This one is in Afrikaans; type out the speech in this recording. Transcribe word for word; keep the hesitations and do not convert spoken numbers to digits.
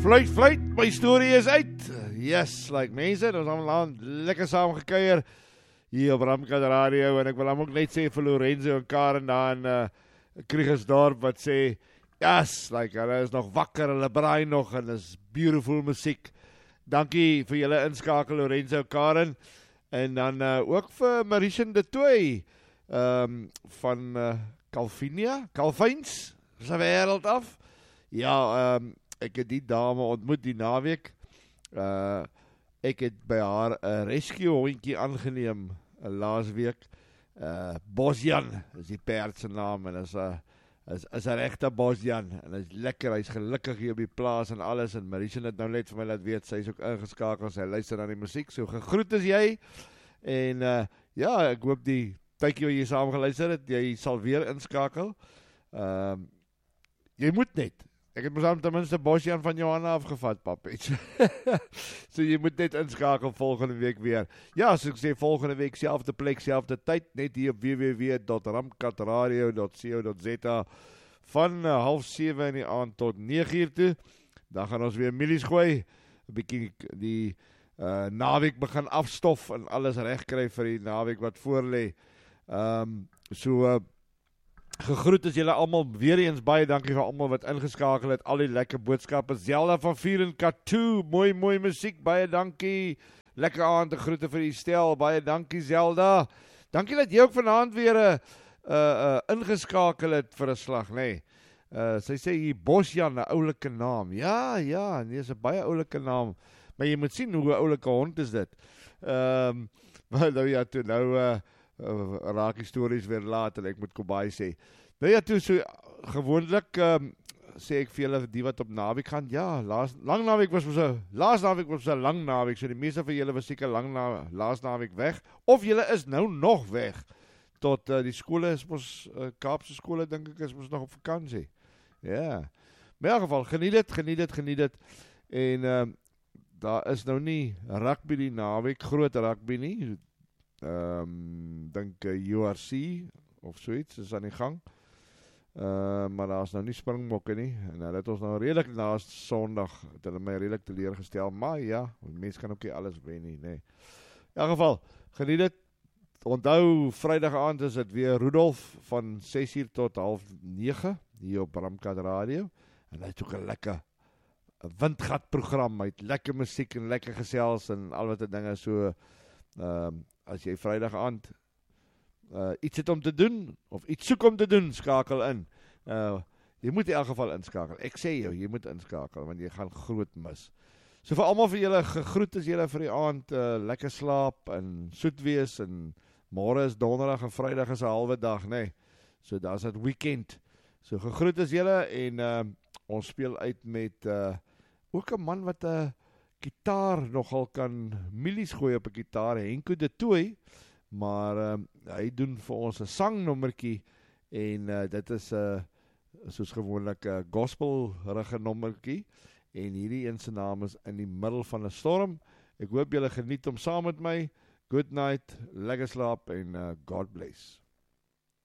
Fluit, fluit, my story is uit. Yes, like mense, ons het al lekker saam gekuier hier op Ramkat Radio, en ek wil hom ook net sê vir Lorenzo en Karen daar in uh, Kriegersdorp wat sê, yes, like hulle is nog wakker, hulle braai nog en is beautiful musiek. Dankie vir julle inskakel Lorenzo en Karen, en dan uh, ook vir Marishan de Toy um, van uh, Calvinia, Calvins, sy wêreld af. Ja, um, ek het die dame ontmoet die naweek. Uh, ek het by haar een rescue hondjie aangeneem uh, laas week. Uh, Bosjan is die perd se naam en is een is, is een rechte Bosjan. En is lekker, hy is gelukkig hier op die plaas en alles. En Marishan het nou net vir my laat weet, sy is ook ingeskakeld, sy luister na die musiek. So gegroet is jy. En uh, ja, ek hoop die tydjie wat jy saam geluister het, jy sal weer inskakel. Uh, jy moet net. Ek het mos tenminste Bosjan van Johanna afgevat, papet. So jy moet net inskakel volgende week weer. Ja, so ek sê volgende week, selfde plek, selfde tyd, net hier op w w w dot ramkatradio dot co dot z a van uh, half sewe in die aand tot nege uur toe. Dan gaan ons weer milies gooi, 'n bietjie die uh, naweek begin afstof en alles reg kry vir die naweek wat voorlê. Um, so uh, Gegroet is julle allemaal, weer eens baie dankie vir allemaal wat ingeskakel het, al die lekker boodskappe. Zelda van vier en Katoe, mooi mooi muziek, baie dankie. Lekker aand, groete vir die stel, baie dankie Zelda. Dankie dat jy ook vanavond weer uh, uh, ingeskakel het vir 'n slag, nee. Uh, sy sê hier Bosjan, 'n oulike naam. Ja, ja, nee, is 'n baie oulike naam. Maar jy moet sien hoe 'n oulike hond is dit. Ehm, um, nou ja, toe nou uh, Uh, raak die stories weer laat en ek moet Kobai sê. Nou ja, toe so gewoonlik um, sê ek vir julle die wat op naweek gaan, ja, laas, lang naweek was ons so, laas naweek was ons 'n lang naweek, so die meeste van julle was seker lang na, laas naweek weg, of julle is nou nog weg, tot uh, die skole is ons, uh, Kaapse skole dink ek is ons nog op vakansie. Ja, yeah. Maar in elk geval, geniet dit, geniet dit, geniet dit, en um, daar is nou nie rugby die naweek, groot rugby nie, Um, dink uh, U R C of soeits is aan die gang, uh, maar daar is nou nie springbokke nie, en hulle het ons nou redelijk na Sondag, het hulle my redelijk teleurgestel, maar ja, mens kan ook nie alles wen nie, nee. In elk geval, geniet het, onthou, vrydag aand is het weer Rudolf van ses uur tot half nege, hier op Ramkat Radio, en hy het ook een lekker windgat program, hy het lekker musiek en lekker gesels, en al wat die dinge so, um, as jy vrydag aand uh, iets het om te doen, of iets soek om te doen, skakel in. Uh, jy moet in elk geval inskakel. Ek sê jou, jy moet inskakel, want jy gaan groot mis. So vir allemaal vir julle, gegroet is julle vir die aand, uh, lekker slaap, en soet wees, en môre is donderdag, en vrydag is 'n halwe dag, nee. So daar is het weekend. So gegroet is julle, en uh, ons speel uit met, uh, ook 'n man wat 'n uh, gitaar nogal kan milies gooi op 'n gitaar, Henko de Toy, maar uh, hy doen vir ons 'n sangnommertjie, en uh, dit is uh, soos gewoonlik 'n uh, gospelrige nommertjie, en hierdie een se naam is In die middel van 'n storm. Ek hoop julle geniet om saam met my. Good night, lekker slaap, en uh, God bless.